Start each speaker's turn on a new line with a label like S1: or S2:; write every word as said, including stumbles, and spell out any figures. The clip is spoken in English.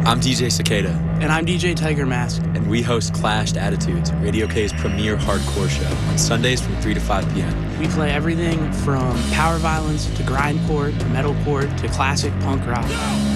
S1: I'm D J Cicada.
S2: And I'm D J Tiger Mask.
S1: And we host Clashed Attitudes, Radio K's premier hardcore show, on Sundays from three to five p.m.
S2: We play everything from power violence to grindcore to metalcore to classic punk rock.